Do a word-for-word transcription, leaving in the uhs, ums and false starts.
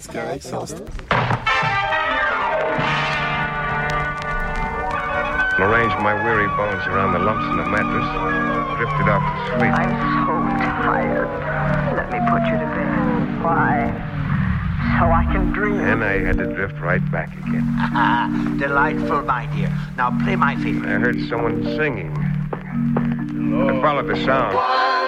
ska jag exhaust. Arranged my weary bones around the lumps in the mattress, drifted off to sleep. I'm so tired. Let me put you to bed. Why? So I can dream. Then I had to drift right back again. Delightful, my dear. Now play my favorite. I heard someone singing. I followed the sound.